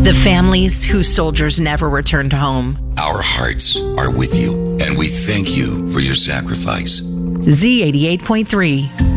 The families whose soldiers never returned home. Our hearts are with you, and we thank you for your sacrifice. Z88.3.